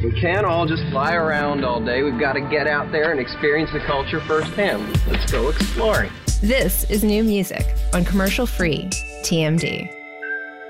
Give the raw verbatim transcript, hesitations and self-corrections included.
We can't all just lie around all day. We've got to get out there and experience the culture firsthand. Let's go exploring. This is New Music on commercial-free T M D.